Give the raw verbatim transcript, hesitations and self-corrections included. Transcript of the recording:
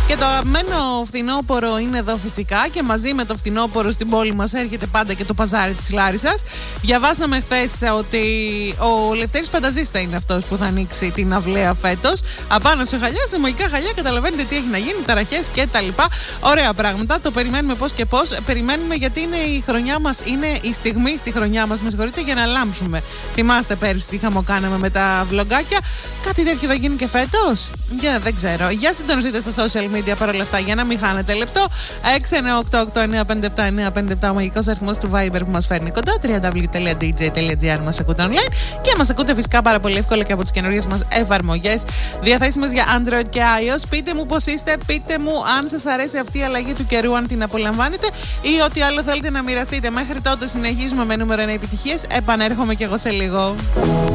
Και το αγαπημένο φθινόπωρο είναι εδώ φυσικά και μαζί με το φθινόπωρο στην πόλη μας έρχεται πάντα και το παζάρι της Λάρισσας. Διαβάσαμε χθες ότι ο Λευτέρης Πανταζής θα είναι αυτός που θα ανοίξει την αυλαία φέτος. Απάνω σε χαλιά, σε μαγικά χαλιά, καταλαβαίνετε τι έχει να γίνει, ταραχές και τα λοιπά. Ωραία πράγματα, το περιμένουμε πώς και πώς. Περιμένουμε γιατί είναι η χρονιά μας, είναι η στιγμή στη χρονιά μας, με συγχωρείτε, για να λάμψουμε. Θυμάστε πέρυσι τι χαμό κάναμε με τα βλογκάκια. Κάτι τέτοιο θα γίνει και φέτος? Για, δεν ξέρω. Για συντονιστείτε στα social media παρόλα αυτά για να μην χάνετε λεπτό. έξι εννιά οκτώ οκτώ εννιά πέντε επτά εννιά πέντε επτά ο μαγικός αριθμός του Viber που μας φέρνει κοντά. double-u double-u double-u τελεία ντι τζέι τελεία τζι άρ μας ακούτε online και μας ακούτε φυσικά πάρα πολύ εύκολα και από τις καινούργιες μας εφαρμογές διαθέσιμες για Android και iOS. Πείτε μου πώς είστε, πείτε μου αν σας αρέσει αυτή η αλλαγή του καιρού, αν την απολαμβάνετε ή ό,τι άλλο θέλετε να μοιραστείτε. Μέχρι τότε συνεχίζουμε με νούμερο ένα επιτυχίες. Επανέρχομαι κι εγώ σε λίγο.